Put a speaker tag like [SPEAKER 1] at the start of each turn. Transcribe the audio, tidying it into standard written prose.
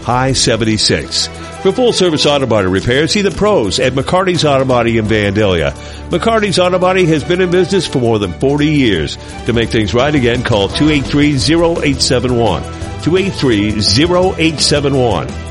[SPEAKER 1] I-76. For full-service auto body repairs, see the pros at McCarty's Auto Body in Vandalia. McCarty's Auto Body has been in business for more than 40 years. To make things right again, call 283-0871. 283-0871.